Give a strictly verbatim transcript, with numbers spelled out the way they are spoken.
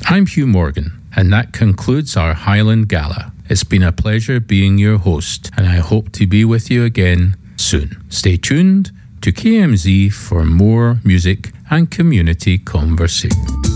I'm Hugh Morgan, and that concludes our Highland Gala. It's been a pleasure being your host, and I hope to be with you again soon. Stay tuned to K M Z for more music and community conversation.